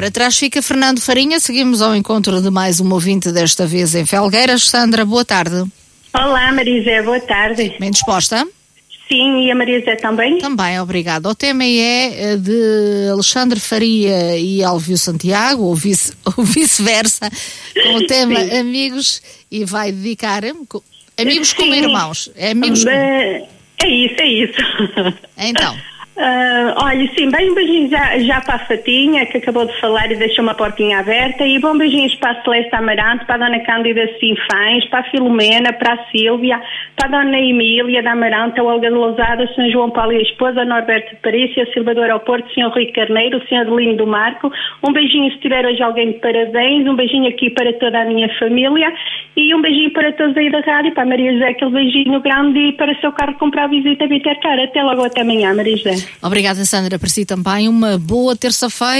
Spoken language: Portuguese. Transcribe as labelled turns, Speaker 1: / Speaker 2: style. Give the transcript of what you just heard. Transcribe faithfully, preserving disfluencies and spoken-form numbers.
Speaker 1: Para trás fica Fernando Farinha. Seguimos ao encontro de mais um ouvinte, desta vez em Felgueiras. Sandra, boa tarde.
Speaker 2: Olá, Maria José, boa tarde.
Speaker 1: Bem disposta?
Speaker 2: Sim, e a Maria José também?
Speaker 1: Também, obrigada. O tema é de Alexandre Faria e Alvio Santiago, ou, vice, ou vice-versa, com o tema Sim. amigos, e vai dedicar amigos Sim. como irmãos. É amigos como...
Speaker 2: É isso, é isso.
Speaker 1: Então...
Speaker 2: Uh, olha, sim, bem um beijinho já, já para a Fatinha, que acabou de falar e deixou uma portinha aberta, e bom beijinhos para a Celeste Amarante, para a Dona Cândida Sinfães, para a Filomena, para a Sílvia, para a Dona Emília da Amarante, a Olga de Lousada, o São João Paulo e a esposa, a Norberto de Paris, a Silvador ao Porto, o senhor Rui Carneiro, o senhor Adelino do Marco. Um beijinho se tiver hoje alguém de parabéns, um beijinho aqui para toda a minha família, e um beijinho para todos aí da rádio, para a Maria José, aquele beijinho grande, e para o seu carro comprar visita Vitercar. Até logo, até amanhã, Maria José.
Speaker 1: Obrigada, Sandra, para si também. Uma boa terça-feira.